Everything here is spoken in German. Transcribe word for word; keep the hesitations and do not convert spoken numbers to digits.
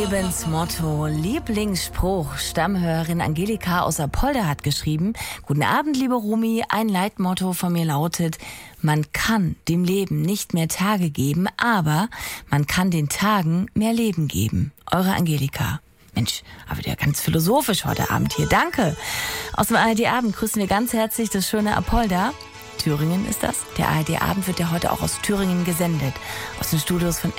Lebensmotto, Lieblingsspruch. Stammhörerin Angelika aus Apolda hat geschrieben: Guten Abend, liebe Rumi. Ein Leitmotto von mir lautet: Man kann dem Leben nicht mehr Tage geben, aber man kann den Tagen mehr Leben geben. Eure Angelika. Mensch, aber wieder ganz philosophisch heute Abend hier. Danke. Aus dem A R D-Abend grüßen wir ganz herzlich das schöne Apolda. Thüringen ist das. Der A R D-Abend wird ja heute auch aus Thüringen gesendet. Aus den Studios von